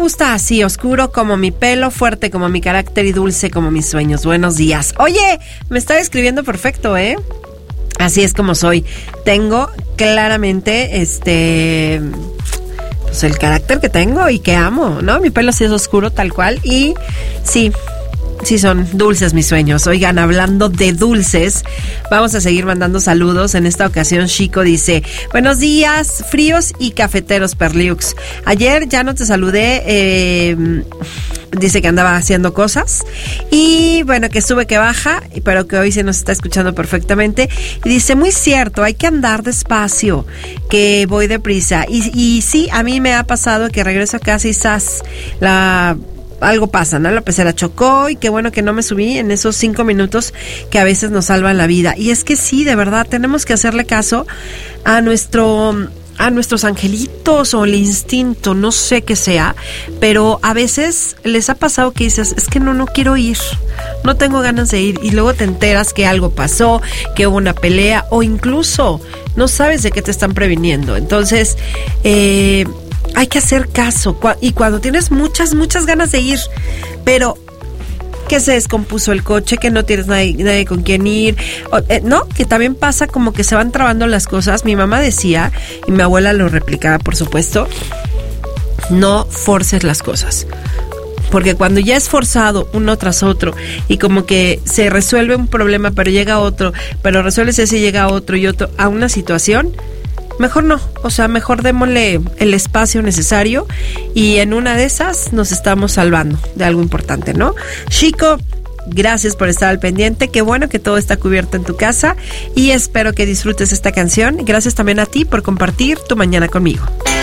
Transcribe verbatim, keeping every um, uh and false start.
gusta así, oscuro como mi pelo, fuerte como mi carácter y dulce como mis sueños. Buenos días. Oye, me está describiendo perfecto, ¿eh? Así es como soy. Tengo claramente, este... pues el carácter que tengo y que amo, ¿no? Mi pelo sí es oscuro, tal cual. Y sí... sí son dulces mis sueños. Oigan, hablando de dulces, vamos a seguir mandando saludos. En esta ocasión, Chico dice: buenos días, fríos y cafeteros Perliux. Ayer ya no te saludé, eh, dice que andaba haciendo cosas. Y bueno, que sube, que baja, pero que hoy se nos está escuchando perfectamente. Y dice: muy cierto, hay que andar despacio, que voy deprisa. Y, y sí, a mí me ha pasado que regreso a casa y ¡zas! La... algo pasa, ¿no? La pecera chocó y qué bueno que no me subí en esos cinco minutos que a veces nos salvan la vida. Y es que sí, de verdad, tenemos que hacerle caso a nuestro... a nuestros angelitos o el instinto, no sé qué sea, pero a veces les ha pasado que dices, es que no, no quiero ir, no tengo ganas de ir, y luego te enteras que algo pasó, que hubo una pelea, o incluso no sabes de qué te están previniendo. Entonces, eh, hay que hacer caso, y cuando tienes muchas, muchas ganas de ir, pero que se descompuso el coche, que no tienes nadie, nadie con quien ir, o, eh, no, que también pasa como que se van trabando las cosas. Mi mamá decía, y mi abuela lo replicaba, por supuesto, no forces las cosas, porque cuando ya es forzado uno tras otro y como que se resuelve un problema pero llega otro, pero resuelves ese y llega otro y otro a una situación, mejor no, o sea, mejor démosle el espacio necesario y en una de esas nos estamos salvando de algo importante, ¿no? Chico, gracias por estar al pendiente, qué bueno que todo está cubierto en tu casa y espero que disfrutes esta canción. Gracias también a ti por compartir tu mañana conmigo.